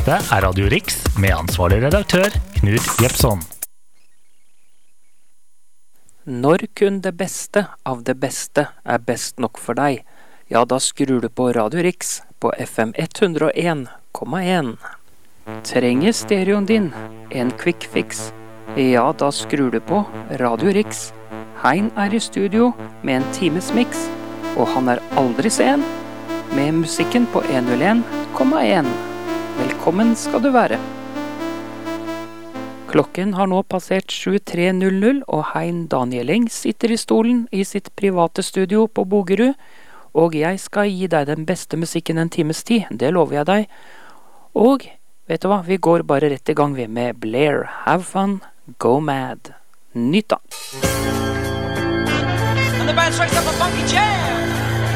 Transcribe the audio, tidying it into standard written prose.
Dette Radio Rix med ansvarlig redaktør Knut Jepson. Når kun det beste av det beste best nok for deg, ja, da skrur du på Radio Rix på FM 101,1. Trenger stereoen din en quick fix? Ja, da skrur du på Radio Rix. Hein i studio med en times mix, og han aldri sen, med musikken på 101,1. Velkommen skal du være. Klokken har nå passert 23.00, og Hein Danieling sitter i stolen i sitt private studio på Bogerud, og jeg skal gi deg den beste musikken en times tid, det lover jeg deg. Og, vet du hva, vi går bare rett i gang med Blair, Have Fun, Go Mad. Nytt da! And the band strikes up a funky jam.